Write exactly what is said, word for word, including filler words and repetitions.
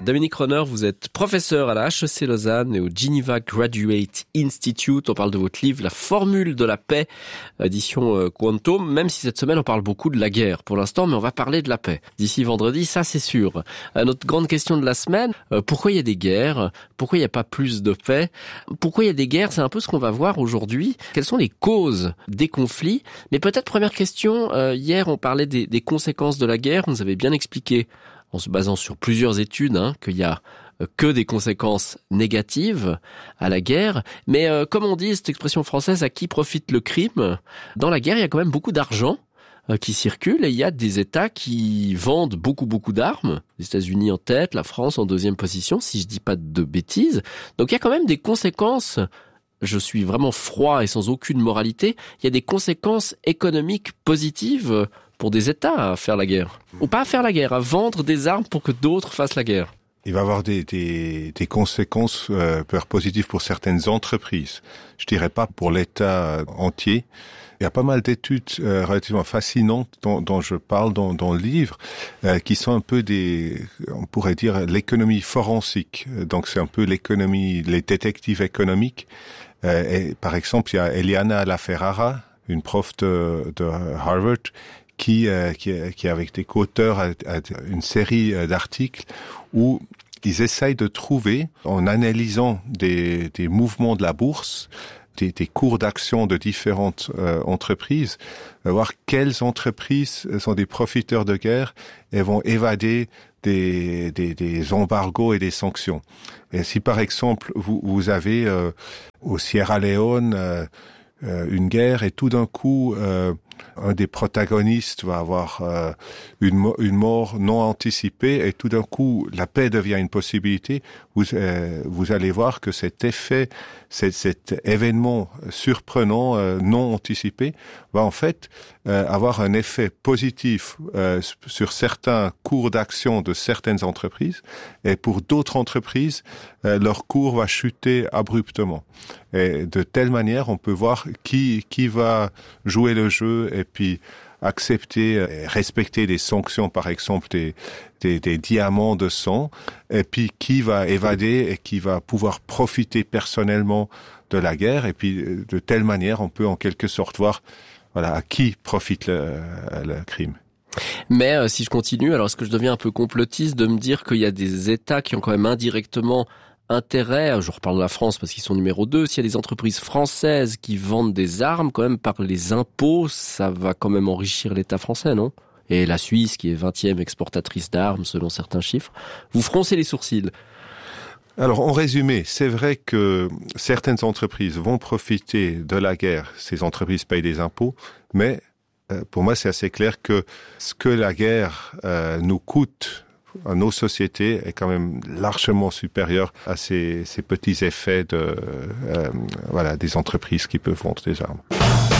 Dominique Ronner, vous êtes professeur à la H E C Lausanne et au Geneva Graduate Institute. On parle de votre livre « La formule de la paix », édition Quantum, même si cette semaine on parle beaucoup de la guerre pour l'instant, mais on va parler de la paix. D'ici vendredi, ça c'est sûr. Notre grande question de la semaine, pourquoi il y a des guerres ? Pourquoi il n'y a pas plus de paix ? Pourquoi il y a des guerres ? C'est un peu ce qu'on va voir aujourd'hui. Quelles sont les causes des conflits ? Mais peut-être première question, euh, hier on parlait des, des conséquences de la guerre, vous nous avez bien expliqué en se basant sur plusieurs études, hein, qu'il y a que des conséquences négatives à la guerre. Mais euh, comme on dit, cette expression française, à qui profite le crime ? Dans la guerre, il y a quand même beaucoup d'argent euh, qui circule et il y a des États qui vendent beaucoup, beaucoup d'armes. Les États-Unis en tête, la France en deuxième position, si je dis pas de bêtises. Donc il y a quand même des conséquences. Je suis vraiment froid et sans aucune moralité. Il y a des conséquences économiques positives pour des États à faire la guerre. Ou pas à faire la guerre, à vendre des armes pour que d'autres fassent la guerre. Il va y avoir des, des, des conséquences euh, positives pour certaines entreprises. Je dirais pas pour l'État entier. Il y a pas mal d'études euh, relativement fascinantes dont, dont je parle dans, dans le livre, euh, qui sont un peu des, on pourrait dire, l'économie forensique. Donc c'est un peu l'économie, les détectives économiques. Euh, et, par exemple, il y a Eliana Laferrara, une prof de, de Harvard, qui, euh, qui, qui avec des co-auteurs a, a une série d'articles où ils essayent de trouver, en analysant des, des mouvements de la bourse, des, des cours d'action de différentes euh, entreprises, de voir quelles entreprises sont des profiteurs de guerre et vont évader des, des, des embargos et des sanctions. Et si par exemple vous, vous avez euh, au Sierra Leone euh, euh, une guerre et tout d'un coup euh, un des protagonistes va avoir euh, une, une mort non anticipée et tout d'un coup la paix devient une possibilité, vous, euh, vous allez voir que cet effet, cet, cet événement surprenant, euh, non anticipé, va en fait euh, avoir un effet positif euh, sur certains cours d'action de certaines entreprises et pour d'autres entreprises, euh, leur cours va chuter abruptement. Et de telle manière, on peut voir qui, qui va jouer le jeu et puis accepter et respecter des sanctions, par exemple des, des, des diamants de sang, et puis qui va évader et qui va pouvoir profiter personnellement de la guerre. Et puis de telle manière, on peut en quelque sorte voir voilà, à qui profite le, le crime. Mais euh, si je continue, alors est-ce que je deviens un peu complotiste de me dire qu'il y a des États qui ont quand même indirectement intérêt, je reparle de la France parce qu'ils sont numéro deux, s'il y a des entreprises françaises qui vendent des armes, quand même par les impôts, ça va quand même enrichir l'État français, non ? Et la Suisse, qui est vingtième exportatrice d'armes selon certains chiffres, vous froncez les sourcils. Alors, en résumé, c'est vrai que certaines entreprises vont profiter de la guerre, ces entreprises payent des impôts, mais euh, pour moi c'est assez clair que ce que la guerre euh, nous coûte à nos sociétés est quand même largement supérieur à ces, ces petits effets de, euh, voilà, des entreprises qui peuvent vendre des armes.